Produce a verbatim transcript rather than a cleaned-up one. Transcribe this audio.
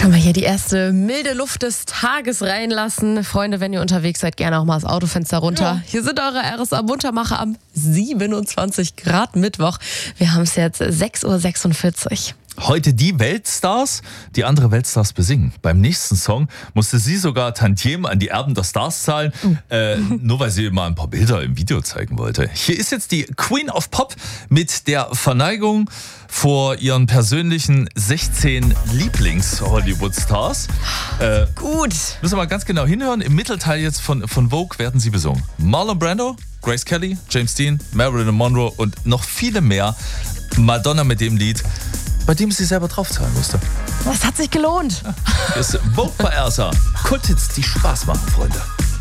Können wir hier die erste milde Luft des Tages reinlassen. Freunde, wenn ihr unterwegs seid, gerne auch mal das Autofenster runter. Ja. Hier sind eure R S A-Muntermacher am siebenundzwanzig Grad Mittwoch. Wir haben es jetzt sechs Uhr sechsundvierzig. Heute die Weltstars, die andere Weltstars besingen. Beim nächsten Song musste sie sogar Tantiemen an die Erben der Stars zahlen, mhm. äh, nur weil sie mal ein paar Bilder im Video zeigen wollte. Hier ist jetzt die Queen of Pop mit der Verneigung vor ihren persönlichen sechzehn Lieblings-Hollywood-Stars. Äh, Gut. Müssen wir mal ganz genau hinhören. Im Mittelteil jetzt von, von Vogue werden sie besungen. Marlon Brando, Grace Kelly, James Dean, Marilyn Monroe und noch viele mehr. Madonna mit dem Lied, bei dem sie selber draufzahlen musste. Das hat sich gelohnt. Ja, ist Vogue bei R S A. Kulthits, die Spaß machen, Freunde.